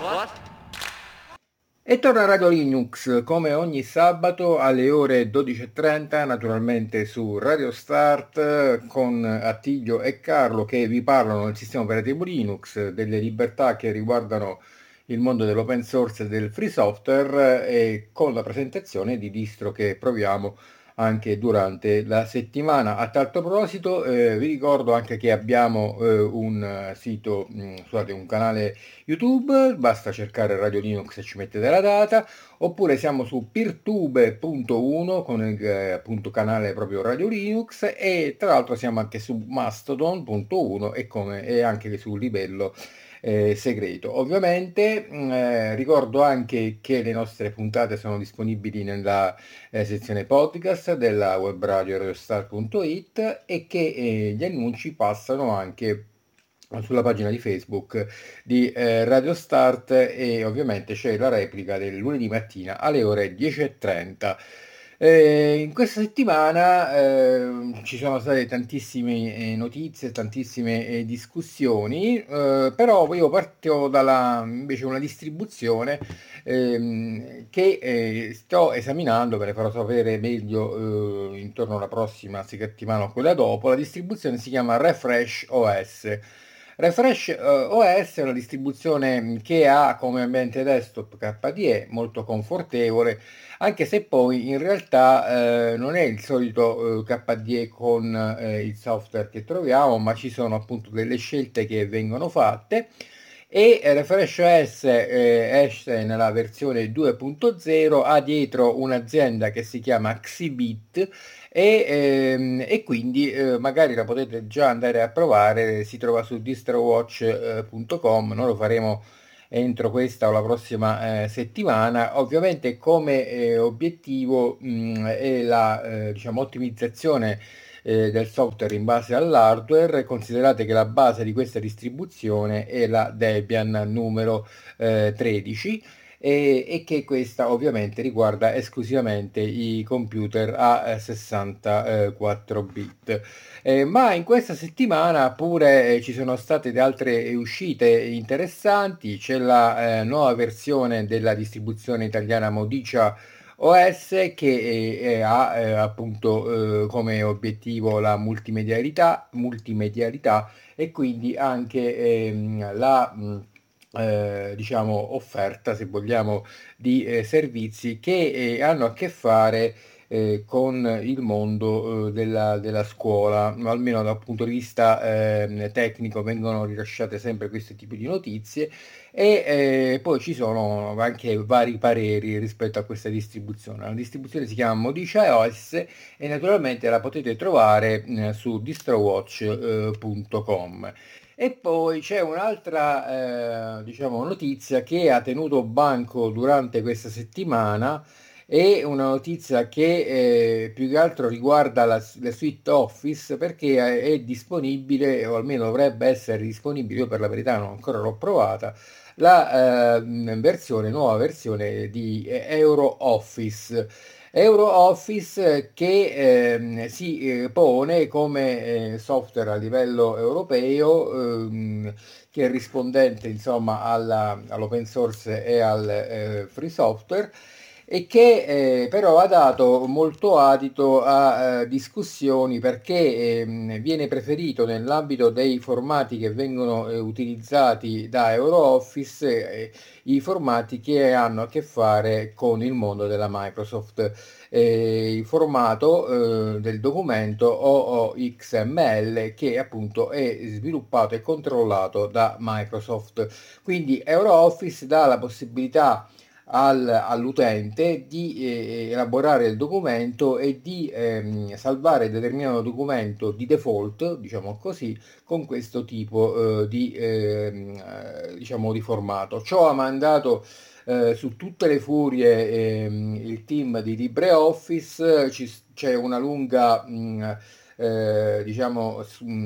E torna Radio Linux come ogni sabato alle ore 12.30, naturalmente su Radio Start, con Attilio e Carlo che vi parlano del sistema operativo Linux, delle libertà che riguardano il mondo dell'open source e del free software, e con la presentazione di distro che proviamo anche durante la settimana. A tal proposito, vi ricordo anche che abbiamo un sito, scusate, un canale YouTube, basta cercare Radio Linux e ci mettete la data, oppure siamo su peertube.1 con il appunto canale proprio Radio Linux, e tra l'altro siamo anche su mastodon.1 e anche su livello segreto. Ovviamente ricordo anche che le nostre puntate sono disponibili nella sezione podcast della web radio radiostar.it, e che gli annunci passano anche sulla pagina di Facebook di Radio Start, e ovviamente c'è la replica del lunedì mattina alle ore 10.30. In questa settimana ci sono state tantissime notizie, tantissime discussioni, però io parto dalla invece una distribuzione che sto esaminando, ve ne farò sapere meglio intorno alla prossima settimana o quella dopo. La distribuzione si chiama Refresh OS. Refresh OS è una distribuzione che ha come ambiente desktop KDE, molto confortevole, anche se poi in realtà non è il solito KDE con il software che troviamo, ma ci sono appunto delle scelte che vengono fatte. E Refresh OS esce nella versione 2.0, ha dietro un'azienda che si chiama Xibit, e quindi magari la potete già andare a provare. Si trova su distrowatch.com. Noi lo faremo entro questa o la prossima settimana. Ovviamente come obiettivo è la diciamo ottimizzazione del software in base all'hardware. Considerate che la base di questa distribuzione è la Debian numero 13, e che questa ovviamente riguarda esclusivamente i computer a 64 bit. Ma in questa settimana pure ci sono state altre uscite interessanti. C'è la nuova versione della distribuzione italiana Modicia OS, che ha appunto come obiettivo la multimedialità, e quindi anche la diciamo offerta, se vogliamo, di servizi che hanno a che fare con il mondo della scuola, ma almeno dal punto di vista tecnico vengono rilasciate sempre questo tipo di notizie. E poi ci sono anche vari pareri rispetto a questa distribuzione. La distribuzione si chiama Modicia OS, e naturalmente la potete trovare su distrowatch.com. E poi c'è un'altra diciamo notizia che ha tenuto banco durante questa settimana. È una notizia che più che altro riguarda la suite Office, perché è disponibile, o almeno dovrebbe essere disponibile, io per la verità non ancora l'ho provata, la nuova versione di Euro Office. Euro Office che si pone come software a livello europeo, che è rispondente insomma all'open source e al free software, e che però ha dato molto adito a discussioni, perché viene preferito nell'ambito dei formati che vengono utilizzati da EuroOffice i formati che hanno a che fare con il mondo della Microsoft. Il formato del documento OOXML, che appunto è sviluppato e controllato da Microsoft. Quindi EuroOffice dà la possibilità all'utente di elaborare il documento e di salvare determinato documento di default, diciamo così, con questo tipo diciamo di formato. Ciò ha mandato su tutte le furie il team di LibreOffice. C'è una lunga diciamo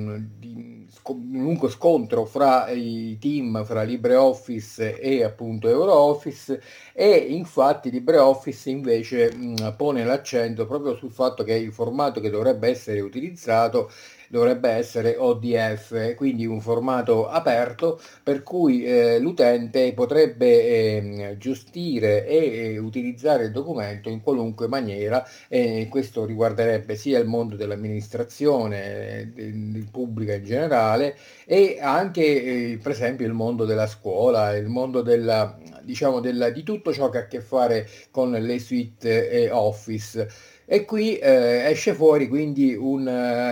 un lungo scontro fra i team, fra LibreOffice e appunto EuroOffice, e infatti LibreOffice invece pone l'accento proprio sul fatto che il formato che dovrebbe essere utilizzato dovrebbe essere ODF, quindi un formato aperto per cui l'utente potrebbe gestire e utilizzare il documento in qualunque maniera, e questo riguarderebbe sia il mondo dell'amministrazione, pubblica in generale, e anche per esempio il mondo della scuola, il mondo della, diciamo, di tutto ciò che ha a che fare con le suite Office. E qui esce fuori quindi un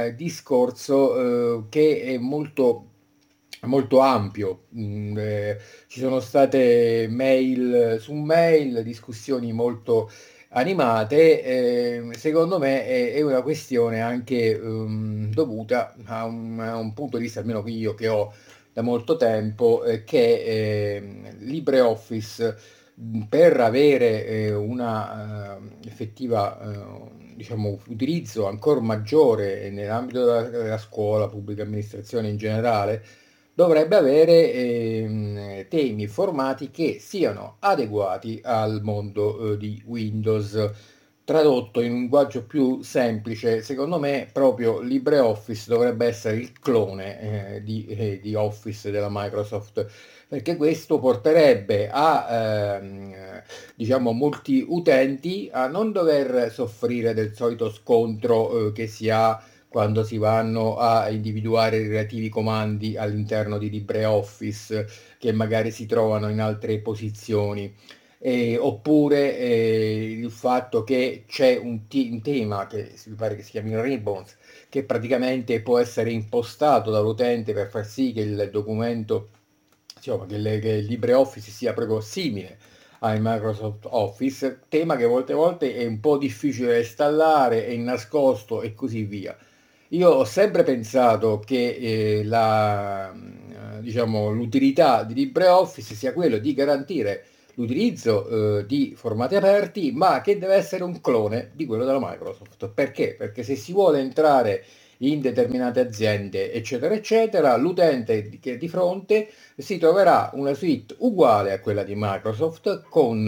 discorso che è molto ampio. Ci sono state mail su mail, discussioni molto animate. Secondo me è una questione anche dovuta a un punto di vista, almeno che io che ho da molto tempo, che LibreOffice, per avere una effettiva diciamo, utilizzo ancora maggiore nell'ambito della scuola, pubblica amministrazione in generale, dovrebbe avere temi e formati che siano adeguati al mondo di Windows. Tradotto in un linguaggio più semplice, secondo me proprio LibreOffice dovrebbe essere il clone di Office della Microsoft, perché questo porterebbe a diciamo, molti utenti a non dover soffrire del solito scontro che si ha quando si vanno a individuare i relativi comandi all'interno di LibreOffice, che magari si trovano in altre posizioni. Oppure il fatto che c'è un tema che mi pare che si chiami Ribbons, che praticamente può essere impostato dall'utente per far sì che il documento, insomma, che il LibreOffice sia proprio simile al Microsoft Office, tema che molte volte è un po' difficile da installare, è nascosto e così via. Io ho sempre pensato che diciamo, l'utilità di LibreOffice sia quello di garantire l'utilizzo di formati aperti, ma che deve essere un clone di quello della Microsoft. Perché? Perché se si vuole entrare in determinate aziende, eccetera, eccetera, l'utente che è di fronte si troverà una suite uguale a quella di Microsoft con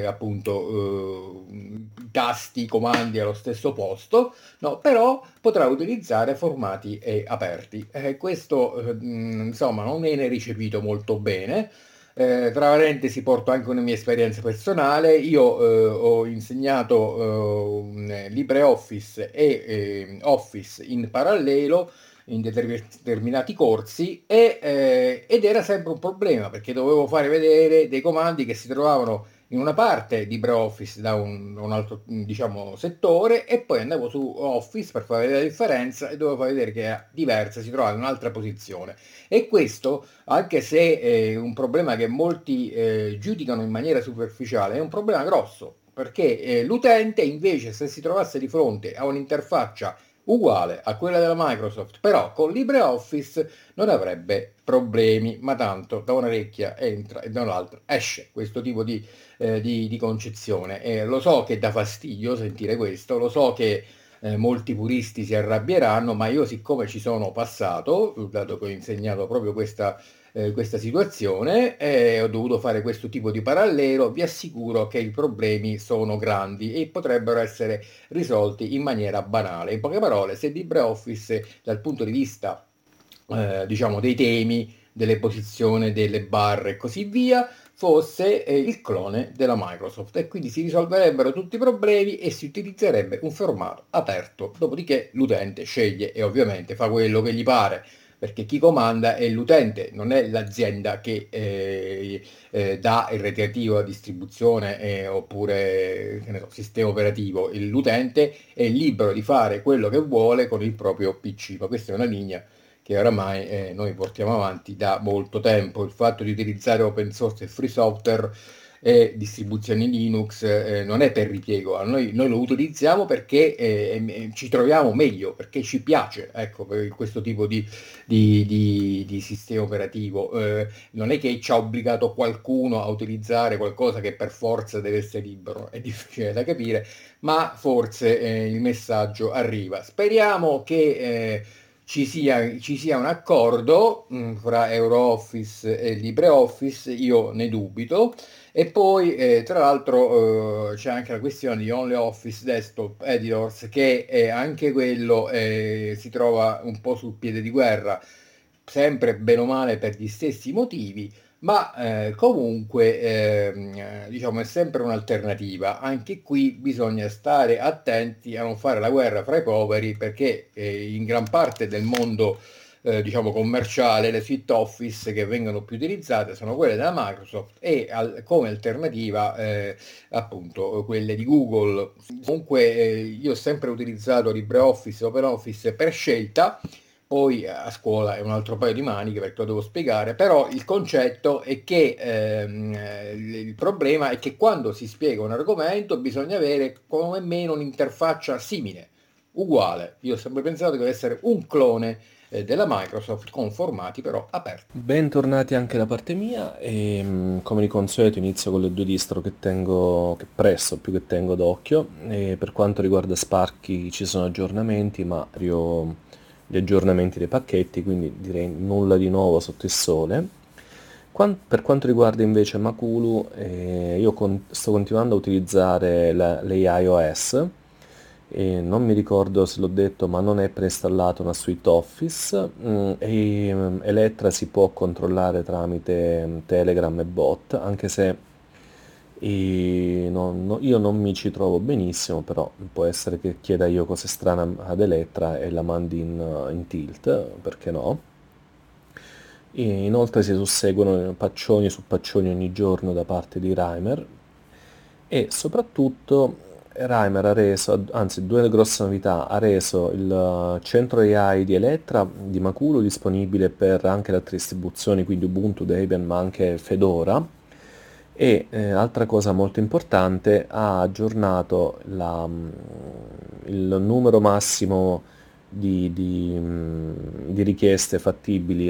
appunto tasti, comandi allo stesso posto, no? Però potrà utilizzare formati aperti. Questo insomma non viene ricepito molto bene. Tra parentesi porto anche una mia esperienza personale. Io ho insegnato LibreOffice e Office in parallelo in determinati corsi ed era sempre un problema perché dovevo fare vedere dei comandi che si trovavano in una parte LibreOffice da un altro diciamo settore, e poi andavo su Office per far vedere la differenza e dovevo far vedere che era diversa, si trovava in un'altra posizione. E questo, anche se è un problema che molti giudicano in maniera superficiale, è un problema grosso, perché l'utente invece, se si trovasse di fronte a un'interfaccia uguale a quella della Microsoft, però con LibreOffice, non avrebbe problemi, ma tanto da una orecchia entra e da un'altra esce questo tipo di concezione. Lo so che dà fastidio sentire questo, lo so che molti puristi si arrabbieranno, ma io siccome ci sono passato, dato che ho insegnato proprio questa situazione, ho dovuto fare questo tipo di parallelo, vi assicuro che i problemi sono grandi e potrebbero essere risolti in maniera banale. In poche parole, se LibreOffice dal punto di vista diciamo dei temi, delle posizioni, delle barre e così via, fosse il clone della Microsoft, e quindi si risolverebbero tutti i problemi e si utilizzerebbe un formato aperto, dopodiché l'utente sceglie e ovviamente fa quello che gli pare, perché chi comanda è l'utente, non è l'azienda che dà il relativo a distribuzione oppure che ne so, sistema operativo. L'utente è libero di fare quello che vuole con il proprio PC, ma questa è una linea che oramai noi portiamo avanti da molto tempo. Il fatto di utilizzare open source e free software e distribuzioni Linux non è per ripiego, noi lo utilizziamo perché ci troviamo meglio, perché ci piace, ecco, per questo tipo di sistema operativo. Non è che ci ha obbligato qualcuno a utilizzare qualcosa che per forza deve essere libero, è difficile da capire, ma forse il messaggio arriva. Speriamo che ci sia un accordo fra EuroOffice e LibreOffice, io ne dubito. E poi, tra l'altro, c'è anche la questione di OnlyOffice Desktop Editors, che anche quello si trova un po' sul piede di guerra, sempre bene o male per gli stessi motivi, ma comunque diciamo è sempre un'alternativa. Anche qui bisogna stare attenti a non fare la guerra fra i poveri, perché in gran parte del mondo diciamo commerciale le suite Office che vengono più utilizzate sono quelle della Microsoft e come alternativa appunto quelle di Google. Comunque io ho sempre utilizzato LibreOffice e OpenOffice per scelta, poi a scuola è un altro paio di maniche perché lo devo spiegare, però il concetto è che il problema è che quando si spiega un argomento bisogna avere come meno un'interfaccia simile, uguale. Io ho sempre pensato che deve essere un clone della Microsoft con formati però aperti. Bentornati anche da parte mia e come di consueto inizio con le due distro che tengo, che presto più che tengo d'occhio. E per quanto riguarda Sparky ci sono aggiornamenti, ma gli aggiornamenti dei pacchetti, quindi direi nulla di nuovo sotto il sole. Per quanto riguarda invece Makulu, io sto continuando a utilizzare l'iOS e non mi ricordo se l'ho detto, ma non è preinstallata una suite Office Elettra si può controllare tramite Telegram e bot, anche se io non mi ci trovo benissimo, però può essere che chieda io cose strane ad Elettra e la mandi in tilt, perché no? E inoltre si susseguono paccioni su paccioni ogni giorno da parte di Reimer e soprattutto Reimer ha reso, anzi due grosse novità, ha reso il centro AI di Elettra di Makulu disponibile per anche le altre distribuzioni, quindi Ubuntu, Debian, ma anche Fedora. E altra cosa molto importante, ha aggiornato il numero massimo di richieste fattibili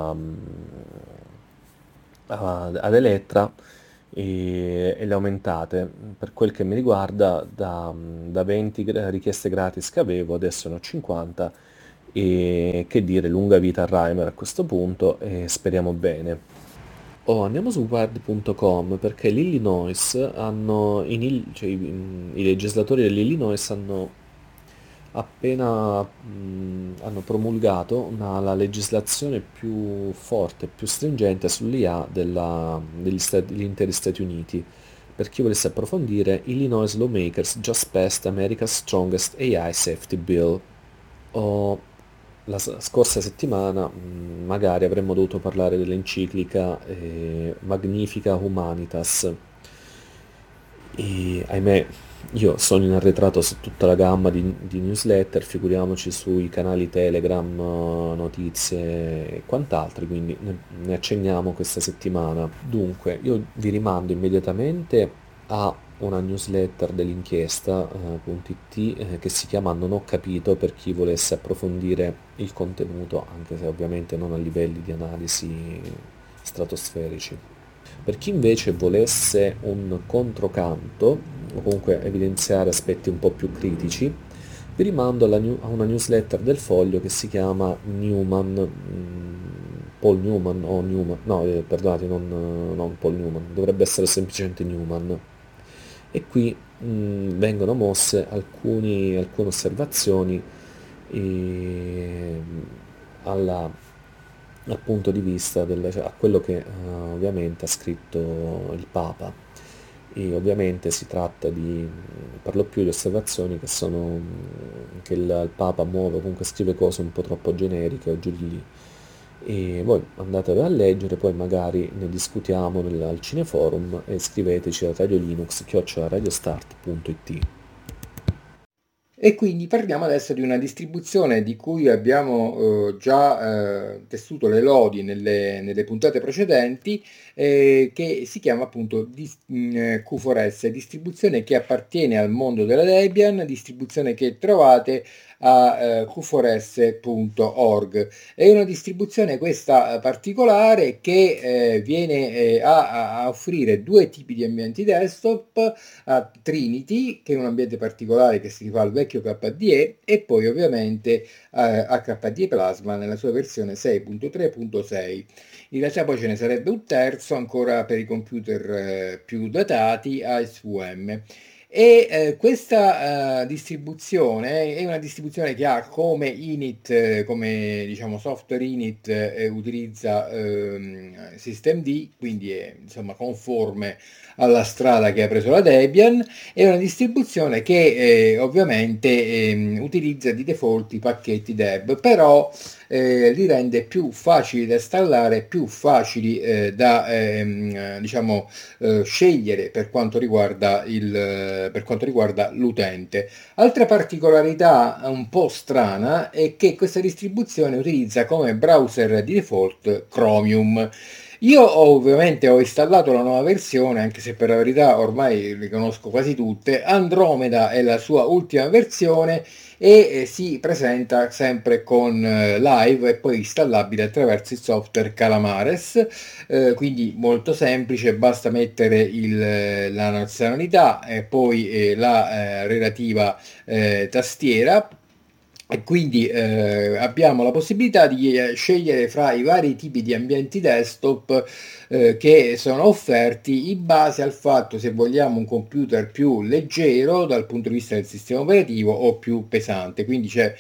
ad Elettra e le aumentate. Per quel che mi riguarda, da 20 richieste gratis che avevo, adesso ne ho 50 e che dire, lunga vita a Reimer a questo punto e speriamo bene. Oh, andiamo su Wired.com perché l'Illinois cioè, i legislatori dell'Illinois hanno promulgato la legislazione più forte, più stringente sull'IA degli interi Stati Uniti. Per chi volesse approfondire, Illinois lawmakers just passed America's strongest AI safety bill. O scorsa settimana magari avremmo dovuto parlare dell'enciclica Magnifica Humanitas e ahimè io sono in arretrato su tutta la gamma di newsletter, figuriamoci sui canali Telegram, notizie e quant'altro, quindi ne accenniamo questa settimana. Dunque, io vi rimando immediatamente a una newsletter dell'inchiesta.it che si chiama Non ho capito per chi volesse approfondire il contenuto, anche se ovviamente non a livelli di analisi stratosferici. Per chi invece volesse un controcanto, o comunque evidenziare aspetti un po' più critici, vi rimando a una newsletter del Foglio che si chiama Newman, Paul Newman o Newman, no, perdonate, non Paul Newman, dovrebbe essere semplicemente Newman. E qui vengono mosse alcune osservazioni eh, alla, dal punto di vista cioè, a quello che ovviamente ha scritto il Papa. E ovviamente si tratta di per lo più di osservazioni che sono che il Papa muove, comunque scrive cose un po' troppo generiche o giù di lì. E voi andatevela a leggere, poi magari ne discutiamo al Cineforum e scriveteci a radiolinux@radiostart.it. E quindi parliamo adesso di una distribuzione di cui abbiamo già tessuto le lodi nelle puntate precedenti, che si chiama appunto Q4S, distribuzione che appartiene al mondo della Debian, distribuzione che trovate a q4s.org. È una distribuzione questa particolare che viene a offrire due tipi di ambienti desktop, a Trinity, che è un ambiente particolare che si rifà al vecchio KDE, e poi ovviamente HDE Plasma nella sua versione 6.3.6. In realtà poi ce ne sarebbe un terzo ancora per i computer più datati a SVM. E questa distribuzione è una distribuzione che ha come init, come diciamo software init, utilizza systemd, quindi è insomma conforme alla strada che ha preso la Debian. È una distribuzione che ovviamente utilizza di default i pacchetti deb, però li rende più facili da installare, più facili da diciamo scegliere per quanto riguarda l'utente. Altra particolarità un po' strana è che questa distribuzione utilizza come browser di default Chromium. Io ovviamente ho installato la nuova versione, anche se per la verità ormai le conosco quasi tutte. Andromeda è la sua ultima versione e si presenta sempre con live e poi installabile attraverso il software Calamares, quindi molto semplice, basta mettere la nazionalità e poi la relativa tastiera. E quindi abbiamo la possibilità di scegliere fra i vari tipi di ambienti desktop che sono offerti in base al fatto se vogliamo un computer più leggero dal punto di vista del sistema operativo o più pesante. Quindi c'è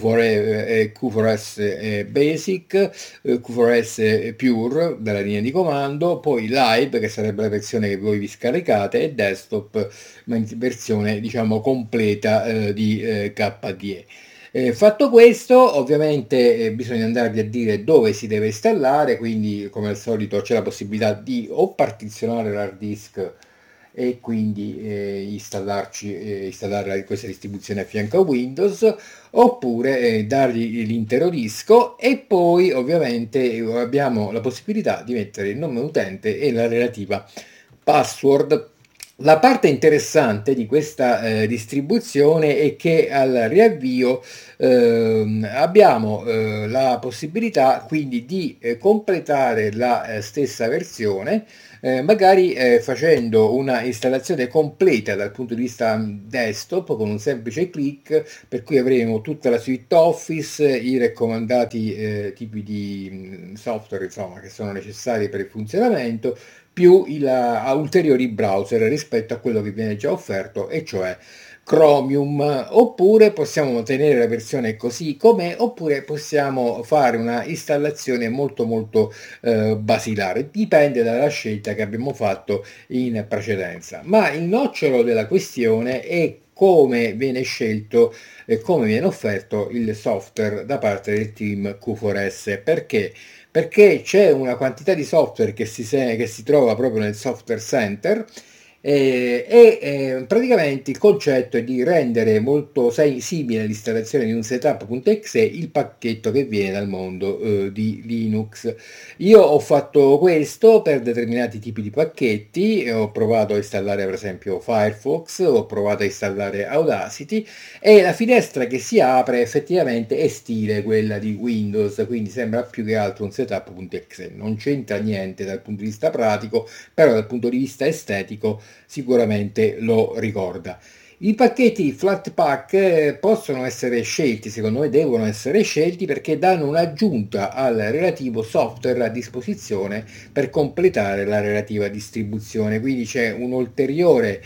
Q4S Basic, Q4S Pure della linea di comando, poi Live che sarebbe la versione che voi vi scaricate e Desktop ma in versione diciamo completa di KDE. Fatto questo, ovviamente bisogna andarvi a dire dove si deve installare, quindi come al solito c'è la possibilità di o partizionare l'hard disk e quindi installare questa distribuzione a fianco a Windows, oppure dargli l'intero disco e poi ovviamente abbiamo la possibilità di mettere il nome utente e la relativa password. La parte interessante di questa distribuzione è che al riavvio abbiamo la possibilità quindi di completare la stessa versione, magari facendo una installazione completa dal punto di vista desktop con un semplice clic, per cui avremo tutta la suite Office, i raccomandati tipi di software insomma, che sono necessari per il funzionamento, più ulteriori browser rispetto a quello che viene già offerto, e cioè Chromium. Oppure possiamo mantenere la versione così com'è, oppure possiamo fare una installazione molto basilare, dipende dalla scelta che abbiamo fatto in precedenza. Ma il nocciolo della questione è come viene scelto e come viene offerto il software da parte del team Q4S. Perché c'è una quantità di software che si trova proprio nel software center praticamente il concetto è di rendere molto simile all'installazione di un setup.exe il pacchetto che viene dal mondo di Linux. Io ho fatto questo per determinati tipi di pacchetti, ho provato a installare per esempio Firefox, ho provato a installare Audacity e la finestra che si apre effettivamente è stile quella di Windows, quindi sembra più che altro un setup.exe, non c'entra niente dal punto di vista pratico, però dal punto di vista estetico sicuramente lo ricorda. I pacchetti Flatpak possono essere scelti, secondo me devono essere scelti perché danno un'aggiunta al relativo software a disposizione per completare la relativa distribuzione, quindi c'è un'ulteriore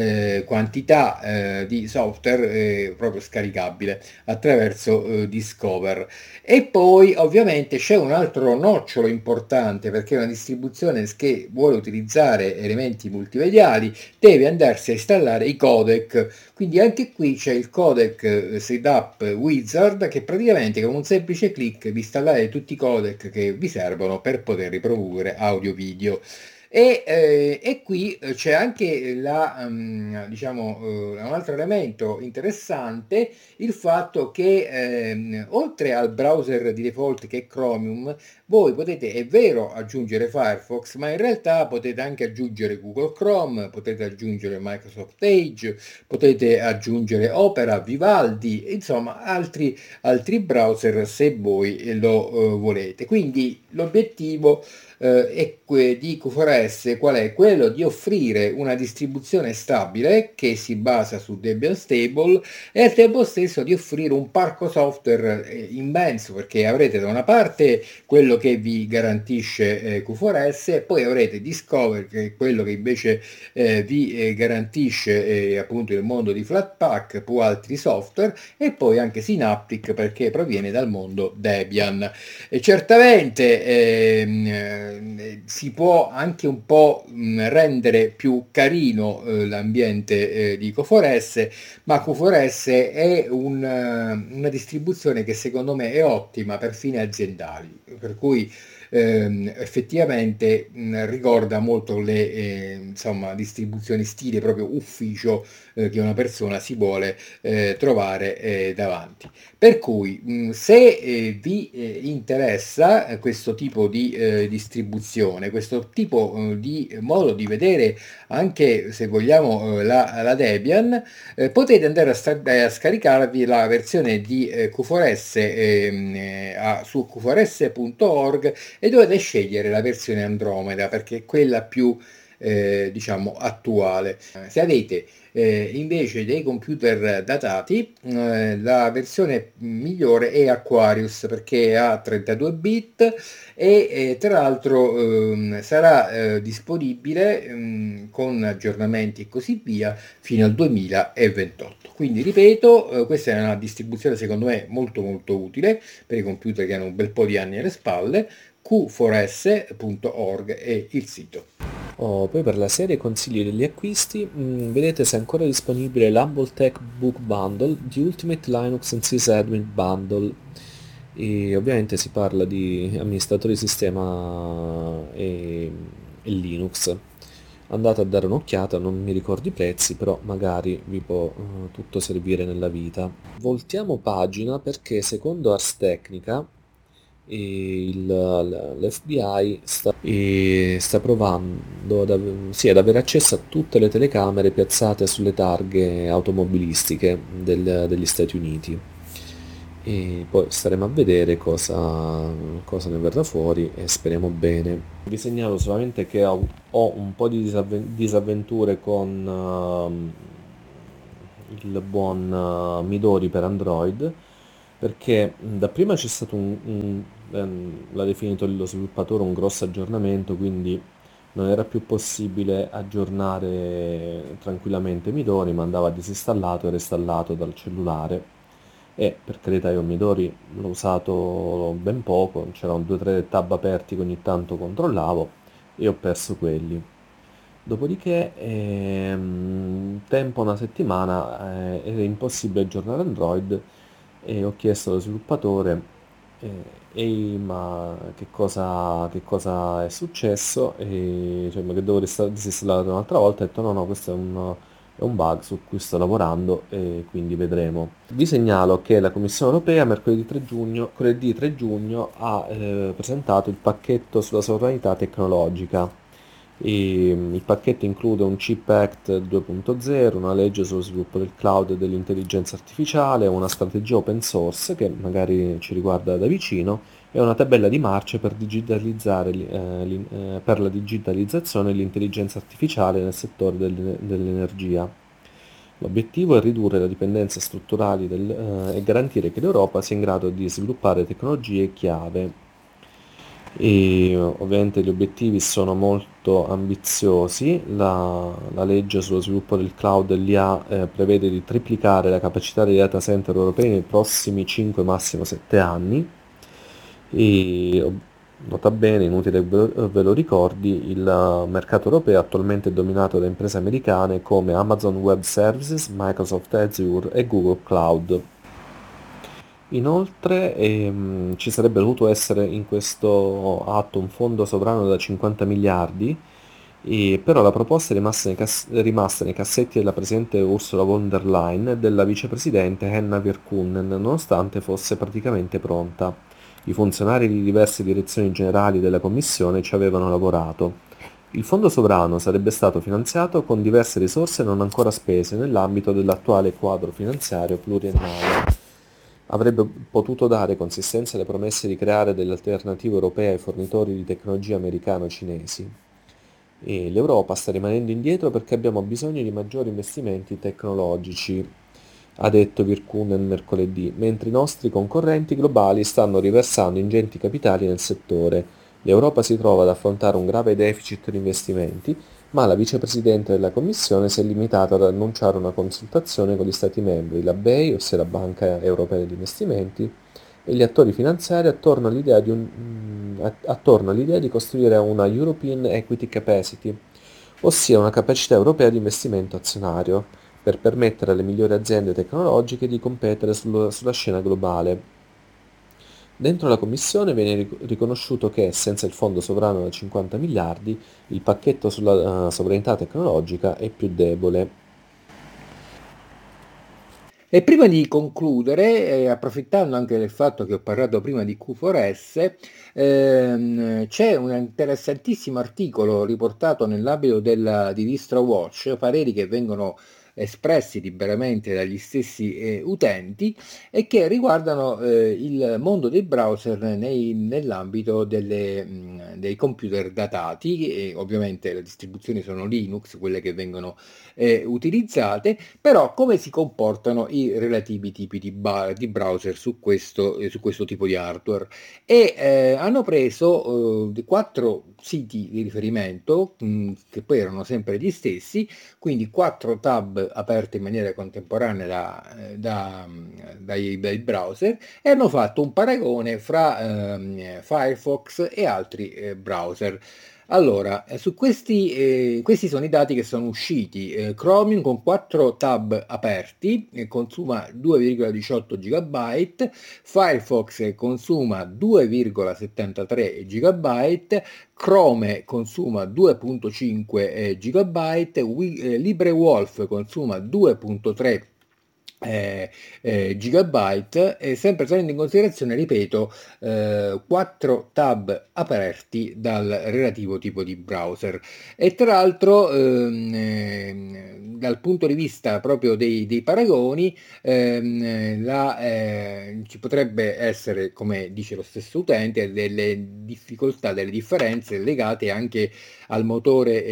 quantità di software proprio scaricabile attraverso Discover. E poi ovviamente c'è un altro nocciolo importante perché una distribuzione che vuole utilizzare elementi multimediali deve andarsi a installare i codec, quindi anche qui c'è il codec Setup Wizard che praticamente con un semplice clic vi installate tutti i codec che vi servono per poter riprodurre audio video. E qui c'è anche diciamo, un altro elemento interessante, il fatto che oltre al browser di default che è Chromium, voi potete, è vero, aggiungere Firefox, ma in realtà potete anche aggiungere Google Chrome, potete aggiungere Microsoft Edge, potete aggiungere Opera, Vivaldi, insomma altri browser se voi lo volete. Quindi l'obiettivo di Q4S qual è? Quello di offrire una distribuzione stabile che si basa su Debian Stable e al tempo stesso di offrire un parco software immenso, perché avrete da una parte quello che vi garantisce Q4S e poi avrete Discover, che è quello che invece vi garantisce appunto il mondo di Flatpak più altri software, e poi anche Synaptic perché proviene dal mondo Debian. E certamente si può anche un po' rendere più carino l'ambiente di Q4S, ma Q4S è una distribuzione che secondo me è ottima per fini aziendali, per cui effettivamente ricorda molto le insomma, distribuzioni stile proprio ufficio che una persona si vuole trovare davanti. Per cui, se vi interessa questo tipo di distribuzione, questo tipo di modo di vedere anche, se vogliamo, la Debian, potete andare a scaricarvi la versione di Q4S su q4s.org e dovete scegliere la versione Andromeda perché è quella più diciamo attuale. Se avete invece dei computer datati, la versione migliore è Aquarius perché ha 32 bit tra l'altro sarà disponibile con aggiornamenti e così via fino al 2028. Quindi ripeto, questa è una distribuzione secondo me molto molto utile per i computer che hanno un bel po' di anni alle spalle. q4s.org è il sito. Poi per la serie consigli degli acquisti, vedete se è ancora disponibile l'Humble Tech Book Bundle di Ultimate Linux and Sysadmin Bundle. E ovviamente si parla di amministratori sistema e Linux. Andate a dare un'occhiata, non mi ricordo i prezzi, però magari vi può tutto servire nella vita. Voltiamo pagina perché secondo Ars Technica l'FBI sta provando ad avere accesso a tutte le telecamere piazzate sulle targhe automobilistiche degli Stati Uniti. E poi staremo a vedere cosa ne verrà fuori e speriamo bene. Vi segnalo solamente che ho un po' di disavventure con il buon Midori per Android, perché dapprima c'è stato l'ha definito lo sviluppatore un grosso aggiornamento, quindi non era più possibile aggiornare tranquillamente Midori, ma andava disinstallato e reinstallato dal cellulare. E per carità io Midori l'ho usato ben poco, c'erano 2 o 3 tab aperti che ogni tanto controllavo e ho perso quelli. Dopodiché, tempo una settimana, era impossibile aggiornare Android e ho chiesto allo sviluppatore, ehi, ma che cosa è successo? E, cioè, ma che devo disinstallare un'altra volta? Ho detto no, no, questo è un bug su cui sto lavorando e quindi vedremo. Vi segnalo che la Commissione Europea mercoledì 3 giugno ha presentato il pacchetto sulla sovranità tecnologica. Il pacchetto include un Chip Act 2.0, una legge sullo sviluppo del cloud e dell'intelligenza artificiale, una strategia open source che magari ci riguarda da vicino e una tabella di marce per per la digitalizzazione e l'intelligenza artificiale nel settore dell'energia. L'obiettivo è ridurre la dipendenza strutturale e garantire che l'Europa sia in grado di sviluppare tecnologie chiave. E ovviamente gli obiettivi sono molto ambiziosi. La legge sullo sviluppo del cloud e l'IA prevede di triplicare la capacità dei data center europei nei prossimi 5, massimo 7 anni. E nota bene, inutile che ve lo ricordi, il mercato europeo attualmente è dominato da imprese americane come Amazon Web Services, Microsoft Azure e Google Cloud. Inoltre ci sarebbe dovuto essere in questo atto un fondo sovrano da 50 miliardi Però la proposta è rimasta nei cassetti della presidente Ursula von der Leyen e della vicepresidente Henna Virkkunen, nonostante fosse praticamente pronta. I funzionari di diverse direzioni generali della Commissione ci avevano lavorato. Il fondo sovrano sarebbe stato finanziato con diverse risorse non ancora spese nell'ambito dell'attuale quadro finanziario pluriennale. Avrebbe potuto dare consistenza alle promesse di creare delle alternative europee ai fornitori di tecnologia americano-cinesi. E l'Europa sta rimanendo indietro perché abbiamo bisogno di maggiori investimenti tecnologici, ha detto Virkkunen mercoledì, mentre i nostri concorrenti globali stanno riversando ingenti capitali nel settore. L'Europa si trova ad affrontare un grave deficit di investimenti, ma la vicepresidente della Commissione si è limitata ad annunciare una consultazione con gli Stati membri, la BEI, ossia la Banca Europea degli Investimenti, e gli attori finanziari attorno all'idea di costruire una European Equity Capacity, ossia una capacità europea di investimento azionario, per permettere alle migliori aziende tecnologiche di competere sulla scena globale. Dentro la Commissione viene riconosciuto che, senza il fondo sovrano da 50 miliardi, il pacchetto sulla sovranità tecnologica è più debole. E prima di concludere, approfittando anche del fatto che ho parlato prima di Q4S, c'è un interessantissimo articolo riportato nell'ambito di DistroWatch, pareri che vengono espressi liberamente dagli stessi utenti e che riguardano il mondo dei browser nell'ambito dei computer datati, e ovviamente le distribuzioni sono Linux, quelle che vengono utilizzate, però come si comportano i relativi tipi di browser su questo tipo di hardware. E hanno preso 4 siti di riferimento, che poi erano sempre gli stessi, quindi 4 tab aperte in maniera contemporanea dai browser, e hanno fatto un paragone fra Firefox e altri browser. Allora, questi sono i dati che sono usciti. Chromium con 4 tab aperti consuma 2,18 GB, Firefox consuma 2,73 GB, Chrome consuma 2,5 GB, LibreWolf consuma 2,3 gigabyte, e sempre tenendo in considerazione, ripeto, 4 tab aperti dal relativo tipo di browser. E tra l'altro dal punto di vista proprio dei paragoni, ci potrebbe essere, come dice lo stesso utente, delle difficoltà, delle differenze legate anche al motore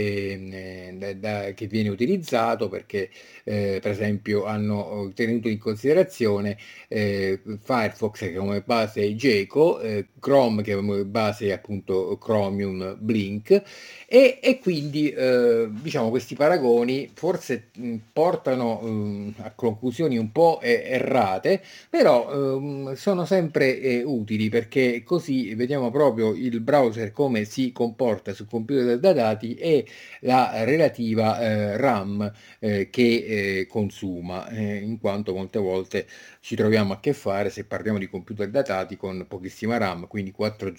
che viene utilizzato, perché per esempio hanno tenuto in considerazione Firefox che come base è Gecko, Chrome che come base è appunto Chromium Blink, e quindi diciamo questi paragoni forse portano a conclusioni un po' errate, però sono sempre utili, perché così vediamo proprio il browser come si comporta su computer da dati e la relativa RAM che consuma, in quanto molte volte ci troviamo a che fare, se parliamo di computer datati, con pochissima RAM, quindi 4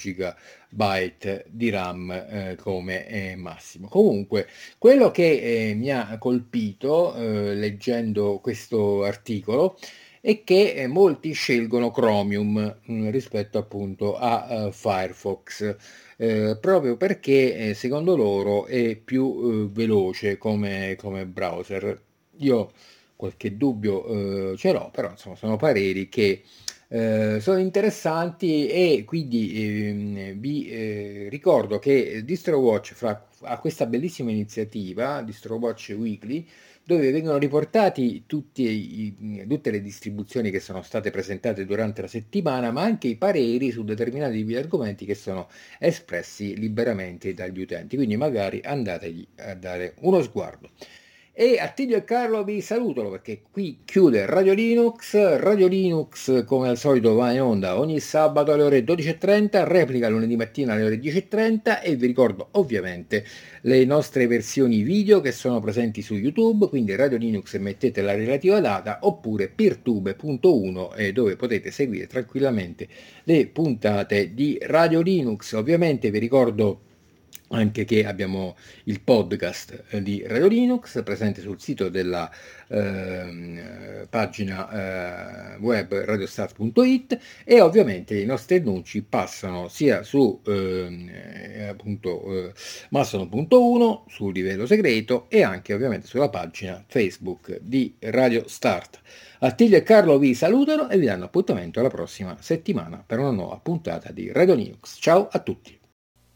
GB di RAM come massimo. Comunque, quello che mi ha colpito leggendo questo articolo è che molti scelgono Chromium rispetto appunto a Firefox. Proprio perché secondo loro è più veloce come browser. Io qualche dubbio ce l'ho, però insomma sono pareri che sono interessanti, e quindi vi ricordo che DistroWatch ha questa bellissima iniziativa, DistroWatch Weekly, dove vengono riportati tutte le distribuzioni che sono state presentate durante la settimana, ma anche i pareri su determinati argomenti che sono espressi liberamente dagli utenti. Quindi magari andategli a dare uno sguardo. E Attilio e Carlo vi salutano, perché qui chiude Radio Linux. Radio Linux come al solito va in onda ogni sabato alle ore 12.30, replica lunedì mattina alle ore 10.30, e vi ricordo ovviamente le nostre versioni video che sono presenti su YouTube, quindi Radio Linux, mettete la relativa data, oppure peertube.1, dove potete seguire tranquillamente le puntate di Radio Linux. Ovviamente vi ricordo anche che abbiamo il podcast di Radio Linux presente sul sito della pagina web radiostart.it, e ovviamente i nostri annunci passano sia su appunto Mastodon.1 sul livello segreto, e anche ovviamente sulla pagina Facebook di Radio Start. Attilio e Carlo vi salutano e vi danno appuntamento alla prossima settimana per una nuova puntata di Radio Linux. Ciao a tutti!